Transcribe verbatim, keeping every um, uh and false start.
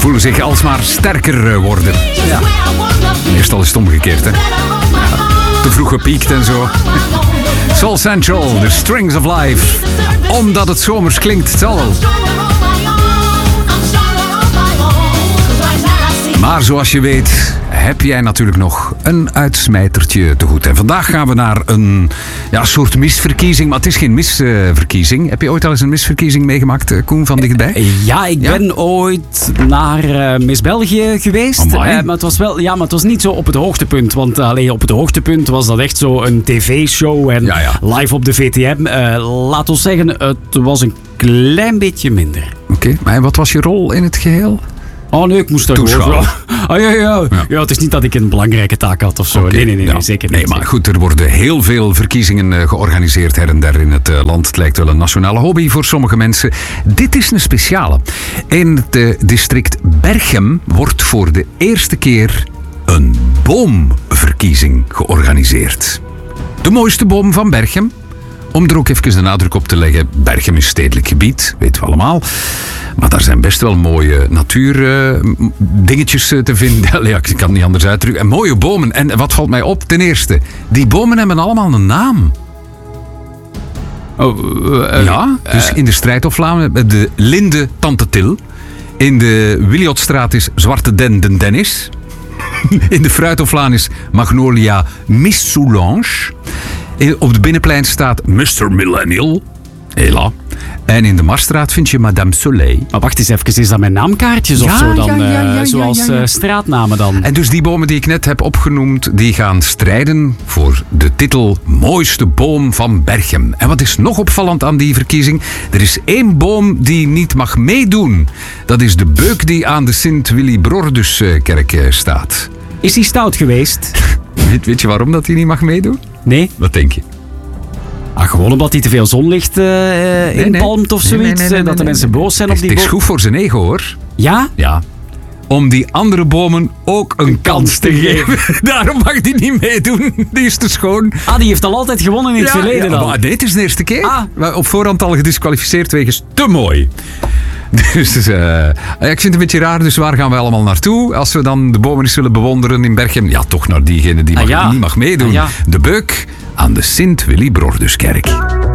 voelen zich alsmaar sterker worden. Ja. Meestal is het omgekeerd, hè. Ja. Te vroeg gepiekt en zo. Soul Central, The Strings of Life. Omdat het zomers klinkt, het zal wel. Maar zoals je weet, heb jij natuurlijk nog een uitsmijtertje te goed. En vandaag gaan we naar een ja, soort misverkiezing, maar het is geen misverkiezing. Heb je ooit al eens een misverkiezing meegemaakt, Koen, van dichtbij? Ja, ik ben ja? ooit naar uh, Miss België geweest. Uh, maar, het was wel, ja, maar het was niet zo op het hoogtepunt. Want uh, op het hoogtepunt was dat echt zo een tv-show en ja, ja. live op de V T M. Uh, laat ons zeggen, het was een klein beetje minder. Oké, okay, maar wat was je rol in het geheel? Oh nee, ik moest daar gewoon... Oh, ja, ja. Ja. ja, het is niet dat ik een belangrijke taak had of zo. Okay. Nee, nee, nee, ja. nee, zeker niet. Nee, maar goed, er worden heel veel verkiezingen uh, georganiseerd her en der in het uh, land. Het lijkt wel een nationale hobby voor sommige mensen. Dit is een speciale. In het uh, district Berchem wordt voor de eerste keer een boomverkiezing georganiseerd. De mooiste boom van Berchem. Om er ook even de nadruk op te leggen, Berchem is stedelijk gebied, weten we allemaal. Maar daar zijn best wel mooie natuurdingetjes uh, te vinden. Ja, ik kan het niet anders uitdrukken. En mooie bomen. En wat valt mij op? Ten eerste, die bomen hebben allemaal een naam. Oh, uh, uh, ja, dus uh, in de Strijdhoflaan de Linde Tante Til. In de Williotstraat is Zwarte Den Den Dennis. In de Fruithoflaan is Magnolia Miss Soulange. Op de Binnenplein staat mister Millennial. Hela. En in de Marsstraat vind je Madame Soleil. Maar wacht eens even, is dat met naamkaartjes ja, of zo dan? Ja, ja, ja, ja, zoals ja, ja, ja. Uh, straatnamen dan? En dus die bomen die ik net heb opgenoemd, die gaan strijden voor de titel Mooiste boom van Berchem. En wat is nog opvallend aan die verkiezing? Er is één boom die niet mag meedoen. Dat is de beuk die aan de Sint-Willibrorduskerk staat. Is die stout geweest? weet, weet je waarom dat hij niet mag meedoen? Nee. Wat denk je? Ah, gewoon omdat hij te veel zonlicht uh, nee, inpalmt nee. of zoiets. Nee, nee, nee, dat de nee, mensen boos zijn het, op die boom. boom. Het is goed voor zijn ego, hoor. Ja? Ja. Om die andere bomen ook een, een kans te geven. geven. Daarom mag die niet meedoen. Die is te schoon. Ah, die heeft al altijd gewonnen in het ja, verleden ja, dan? Maar nee, het is de eerste keer. Ah. Op voorhand al gedisqualificeerd wegens te mooi. Dus uh, ik vind het een beetje raar, dus waar gaan we allemaal naartoe? Als we dan de bomen eens willen bewonderen in Berchem, ja, toch naar diegene die mag, ah, ja. niet mag meedoen. Ah, ja. De beuk aan de Sint-Willibrorduskerk.